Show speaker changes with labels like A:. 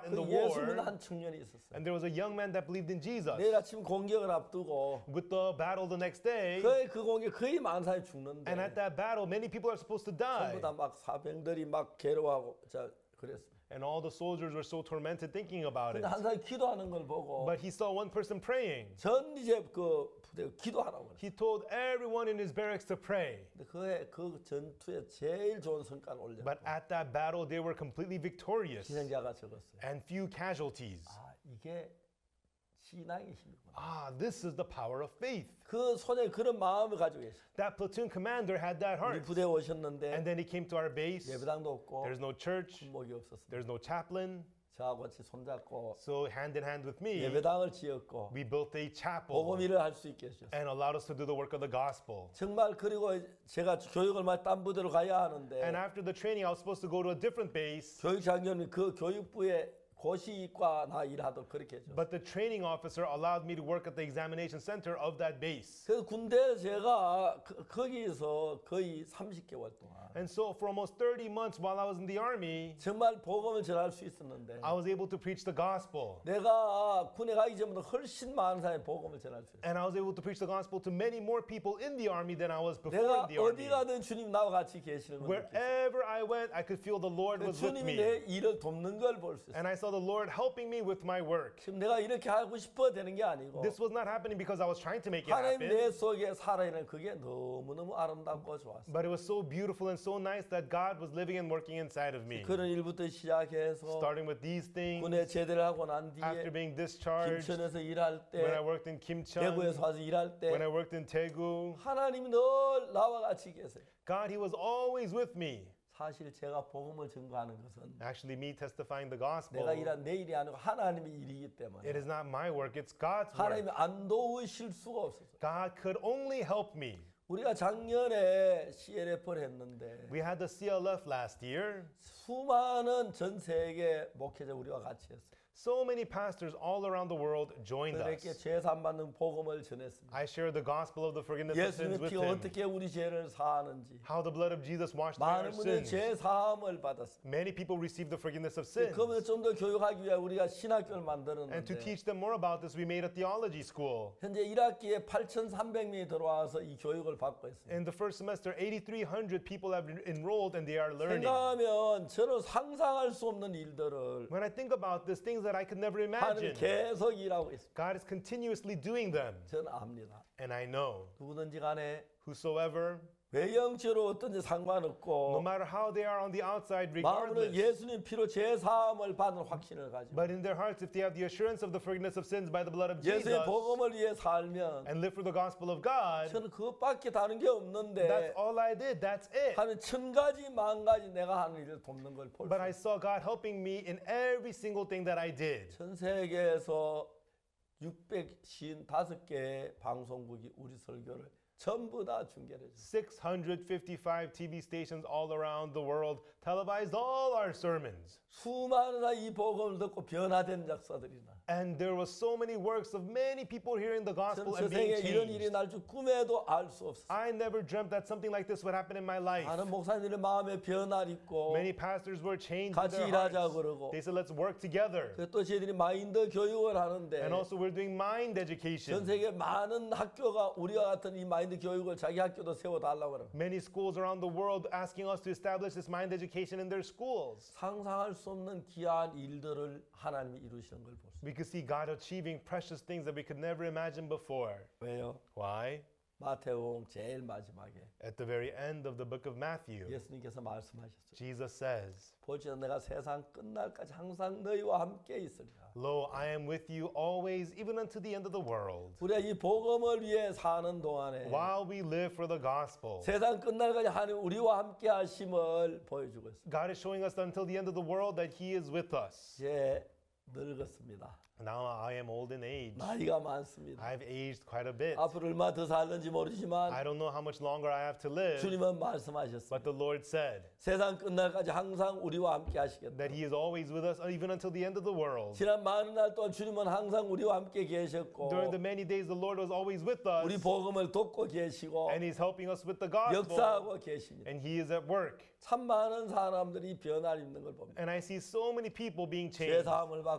A: in the
B: 예수 믿는
A: war,
B: 한 청년이 있었어요.
A: and there was a young man that believed in Jesus.
B: 내일 아침 공격을 앞두고
A: With the battle the next day,
B: 그 공격 거의 많은 사람이 죽는데
A: and at that battle, many people are supposed to
B: 전부
A: die.
B: 다 막 사병들이 막 괴로워하고 그랬습니다.
A: And all the soldiers were so tormented thinking about it.
B: 근데 한 사람이 기도하는 걸 보고
A: But he saw one person praying.
B: 전 이제 그 부대 기도하라고 그랬어요.
A: He told everyone in his barracks to pray.
B: 근데 그 전투에 제일 좋은 성과를 올렸고
A: But at that battle, they were completely victorious
B: 희생자가 적었어요.
A: and few casualties.
B: 이게 신앙의 힘이구나.
A: This is the power of faith.
B: 그 소장이 그런 마음을 가지고 계셔.
A: That platoon commander had that
B: 우리
A: heart.
B: 부대에 오셨는데
A: And then he came to our base.
B: 예배당도 없고
A: There's no church.
B: 군복이 없었습니다.
A: There's no chaplain.
B: 저하고 같이 손잡고
A: So hand in hand with me,
B: 예배당을 지었고
A: we built a chapel
B: 복음 일을 할 수 있게 해주셨어요.
A: and allowed us to do the work of the gospel.
B: 정말 그리고 제가 교육을 많이 딴 부대로 가야 하는데
A: And after the training, I was supposed to go to a different base.
B: 교육 장교님이 그 교육부에 고시과 나 일하도록 그렇게 해줘.
A: But the training officer allowed me to work at the examination center of that base.
B: 그래서 군대에 제가 거기서 거의 30개월 동안
A: And so for almost 30 months while I was in the army,
B: 정말 복음을 전할 수 있었는데
A: I was able to preach the gospel.
B: 내가 군에 가기 전보다 훨씬 많은 사람이 복음을 전할 수 있었어요.
A: And I was able to preach the gospel to many more people in the army than I was before
B: 내가
A: in the
B: 어디
A: army.
B: 가든 주님 나와 같이 계시는 걸 느꼈어요.
A: Wherever I went, I could feel the Lord was with
B: 주님이
A: me.
B: 내 일을 돕는 걸 볼 수 있어요.
A: And I saw the Lord helping me with my work.
B: 지금 내가 이렇게 하고 싶어 되는 게 아니고
A: This was not happening because I was trying to make it
B: 하나님
A: happen.
B: 내 속에 살아있는 그게 너무너무 아름답고 좋았어요.
A: But it was so beautiful and so nice that God was living and working inside of me.
B: 그런 일부터 시작해서
A: Starting with these things,
B: 군에 제대를 하고 난
A: after
B: 뒤에
A: being discharged,
B: 김천에서 일할
A: when I
B: 때
A: worked in Kimcheon,
B: 대구에서 와서 일할
A: when I
B: 때
A: worked in Daegu,
B: 하나님이 늘 나와 같이 계세요.
A: God, He was always with me.
B: 사실 제가 복음을 증거하는 것은
A: Actually, me testifying the gospel,
B: 내가 일한 내 일이 아니고 하나님의 일이기 때문에
A: it is not my work, it's God's work.
B: 하나님이 안 도우실 수가 없었어요.
A: God could only help me.
B: 우리가 작년에 CLF를 했는데
A: We had the CLF last year.
B: 수많은 전 세계 목회자 우리와 같이 했어요.
A: So many pastors all around the world joined
B: 그렇게
A: us.
B: 죄산 받는 복음을 전했습니다.
A: I shared the gospel of the forgiveness of sins
B: 예수님의
A: with
B: 피가
A: him.
B: 어떻게 우리 죄를 사하는지
A: How the blood of Jesus washed away our
B: 많은 분들이
A: sins.
B: 죄 사함을 받았습니다.
A: Many people received the forgiveness of sins.
B: 그러면 좀 더 교육하기 위해 우리가 신학교를
A: And to
B: 만들었는데
A: teach them more about this, we made a theology school.
B: 현재 1학기에 8,300명이 들어와서 이 교육을 받고 있습니다.
A: In the first semester, 8,300 people have enrolled and they are learning.
B: 생각하면 저는 상상할 수 없는 일들을
A: When I think about this, things that I could never
B: 하나님
A: imagine,
B: 계속 일하고 있습니다.
A: God is continuously doing them.
B: 저는 압니다.
A: And I know
B: 누구든지 간에
A: whosoever,
B: 외형적으로 어떤지
A: no
B: 상관없고
A: matter how they are on the outside,
B: 마음으로
A: regardless,
B: 예수님 피로 죄 사함을 받는 확신을 가지고
A: but in their hearts, if they have the assurance of the forgiveness of sins by the blood of Jesus
B: 예수의 복음을 위해 살면
A: and live for the gospel of God,
B: 저는 그것밖에 다른 게
A: that's
B: 없는데
A: all I did. That's it.
B: 하는 천 가지 만 가지 내가 하는 일을 돕는 걸 볼 수
A: But I
B: 있어요.
A: saw God helping me in every single thing that I did.
B: 전 세계에서 655개의 방송국이 우리 설교를 전부 다 중계를 해줬어요.
A: 655 TV stations all around the world televised all our sermons.
B: 수많은 이 복음을 듣고 변화된 작사들이나
A: And there was so many works of many people hearing the gospel
B: 저는
A: and being
B: 세상에 이런 일이
A: changed.
B: 날 줄 꿈에도 알 수 없어요.
A: I never dreamt that something like this would happen in my life.
B: 많은 목사님들의 마음에 변화를 있고
A: Many pastors were changed in
B: 같이
A: their
B: 일하자
A: hearts.
B: 그러고
A: They said, let's work together.
B: 또 저희들이 마인드 교육을 하는데
A: And also we're doing mind
B: 전
A: education.
B: 세계 많은 학교가 우리와 같은 이 마인드 교육을 자기 학교도 세워달라고 그래요.
A: Many schools around the world asking us to establish this mind education in their schools.
B: 상상할 수 없는 귀한 일들을 하나님이 이루시는 걸 볼 수 있어요.
A: We could see God achieving precious things that we could never imagine before.
B: 왜요?
A: Why?
B: 마태복음 제일 마지막에
A: At the very end of the book of Matthew,
B: 예수님께서 말씀하셨어요.
A: Jesus says,
B: 볼지어다 내가 세상 끝날까지 항상 너희와 함께 있으리라.
A: Lo, I am with you always, even unto the end of the world.
B: 우리가 이 복음을 위해 사는 동안에
A: While we live for the gospel,
B: 세상 끝날까지 하나님 우리와 함께 하심을 보여주고 있습니다.
A: God is showing us that until the end of the world that He is with us.
B: 이제 늙었습니다.
A: Now I am old in age.
B: 나이가 많습니다.
A: I've aged quite a bit.
B: 앞으로 얼마 더 살는지 모르지만
A: I don't know how much longer I have to live,
B: 주님은 말씀하셨습니다.
A: but the Lord said
B: 세상 끝날까지 항상 우리와 함께 하시겠다.
A: that He is always with us, even until the end of the world.
B: 지난 많은 날 동안 주님은 항상 우리와 함께 계셨고
A: During the many days, the Lord was always with us,
B: 우리 복음을 돕고 계시고
A: and He's helping us with the gospel,
B: 역사하고 계십니다.
A: and He is at work.
B: 참 많은 사람들이 변화를 입는 걸 봅니다.
A: And I see so many people being
B: 죄
A: changed.
B: 사함을 받고